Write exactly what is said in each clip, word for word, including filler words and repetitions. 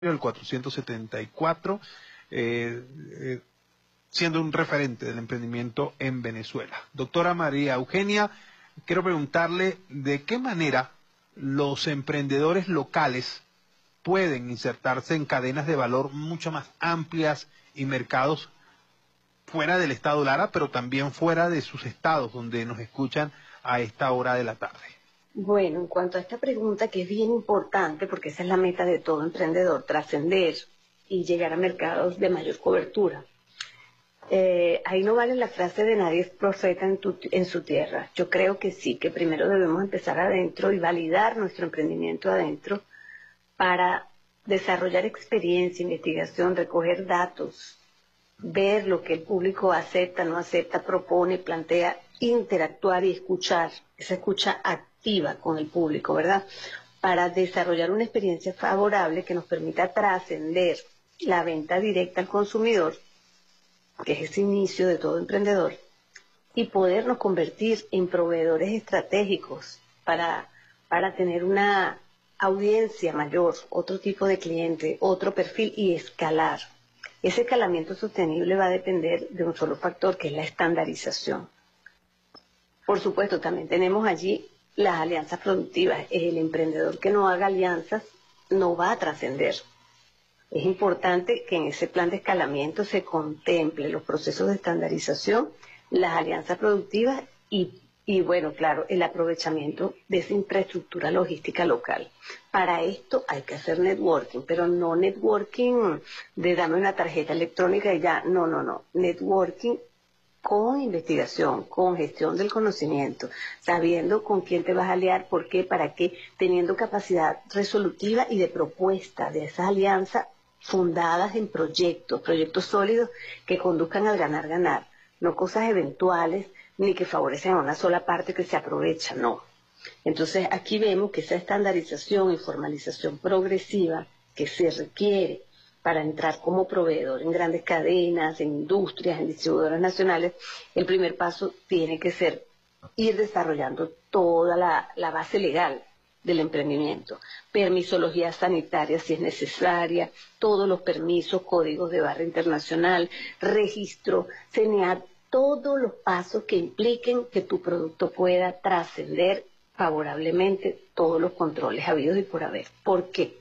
el cuatrocientos setenta y cuatro, eh, eh, siendo un referente del emprendimiento en Venezuela. Doctora María Eugenia, quiero preguntarle de qué manera los emprendedores locales pueden insertarse en cadenas de valor mucho más amplias y mercados fuera del estado Lara, pero también fuera de sus estados donde nos escuchan a esta hora de la tarde. Bueno, en cuanto a esta pregunta, que es bien importante, porque esa es la meta de todo emprendedor, trascender y llegar a mercados de mayor cobertura. Eh, ahí no vale la frase de nadie es profeta en, tu, en su tierra. Yo creo que sí, que primero debemos empezar adentro y validar nuestro emprendimiento adentro para desarrollar experiencia, investigación, recoger datos, ver lo que el público acepta, no acepta, propone, plantea, interactuar y escuchar, esa escucha activa con el público, ¿verdad? Para desarrollar una experiencia favorable que nos permita trascender la venta directa al consumidor, que es ese inicio de todo emprendedor, y podernos convertir en proveedores estratégicos para, para tener una audiencia mayor, otro tipo de cliente, otro perfil y escalar. Ese escalamiento sostenible va a depender de un solo factor, que es la estandarización. Por supuesto, también tenemos allí las alianzas productivas. El emprendedor que no haga alianzas no va a trascender. Es importante que en ese plan de escalamiento se contemple los procesos de estandarización, las alianzas productivas y, y bueno, claro, el aprovechamiento de esa infraestructura logística local. Para esto hay que hacer networking, pero no networking de dame una tarjeta electrónica y ya, no, no, no, networking con investigación, con gestión del conocimiento, sabiendo con quién te vas a aliar, por qué, para qué, teniendo capacidad resolutiva y de propuesta de esas alianzas fundadas en proyectos, proyectos sólidos que conduzcan al ganar-ganar, no cosas eventuales ni que favorecen a una sola parte que se aprovecha, no. Entonces aquí vemos que esa estandarización y formalización progresiva que se requiere para entrar como proveedor en grandes cadenas, en industrias, en distribuidoras nacionales, el primer paso tiene que ser ir desarrollando toda la, la base legal del emprendimiento, permisología sanitaria si es necesaria, todos los permisos, códigos de barra internacional, registro, C N A, todos los pasos que impliquen que tu producto pueda trascender favorablemente todos los controles habidos y por haber. ¿Por qué?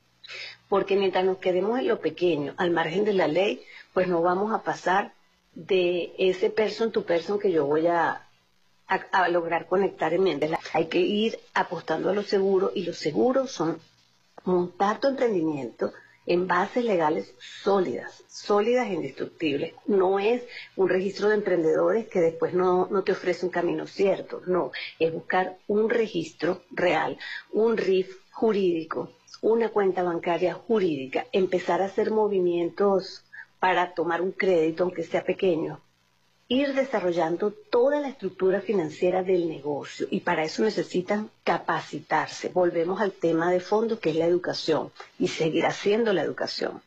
Porque mientras nos quedemos en lo pequeño, al margen de la ley, pues no vamos a pasar de ese person to person que yo voy a, a, a lograr conectar en mente. Hay que ir apostando a lo seguro, y los seguros son montar tu emprendimiento en bases legales sólidas, sólidas e indestructibles. No es un registro de emprendedores que después no, no te ofrece un camino cierto, no, es buscar un registro real, un R I F jurídico, una cuenta bancaria jurídica, empezar a hacer movimientos para tomar un crédito, aunque sea pequeño, ir desarrollando toda la estructura financiera del negocio, y para eso necesitan capacitarse. Volvemos al tema de fondo, que es la educación, y seguir haciendo la educación.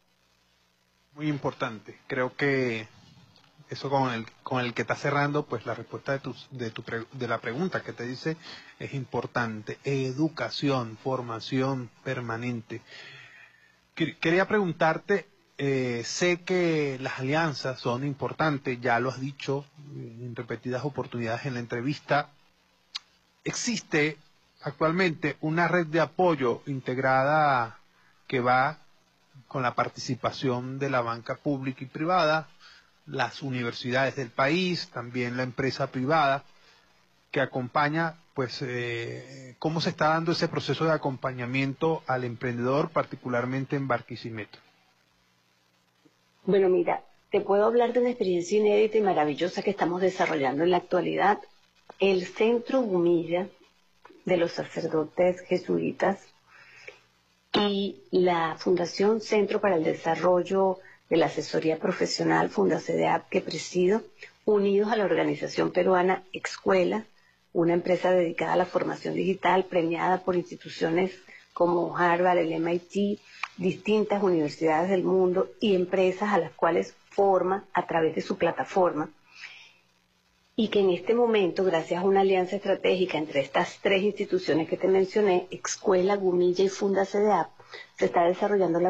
Muy importante. Creo que eso con el, con el que está cerrando, pues la respuesta de, tu, de, tu pre, de la pregunta que te dice es importante. Educación, formación permanente. Quería preguntarte, eh, sé que las alianzas son importantes, ya lo has dicho en repetidas oportunidades en la entrevista. Existe actualmente una red de apoyo integrada que va con la participación de la banca pública y privada, las universidades del país, también la empresa privada, que acompaña, pues, eh, cómo se está dando ese proceso de acompañamiento al emprendedor, particularmente en Barquisimeto. Bueno, mira, te puedo hablar de una experiencia inédita y maravillosa que estamos desarrollando en la actualidad. El Centro Gumilla de los sacerdotes jesuitas y la Fundación Centro para el Desarrollo de la Asesoría Profesional, FundaCEDEAP, que presido, unidos a la organización peruana Excuela, una empresa dedicada a la formación digital, premiada por instituciones como Harvard, el M I T, distintas universidades del mundo y empresas a las cuales forma a través de su plataforma, y que en este momento, gracias a una alianza estratégica entre estas tres instituciones que te mencioné, Excuela, Gumilla y FundaCEDEAP, se está desarrollando la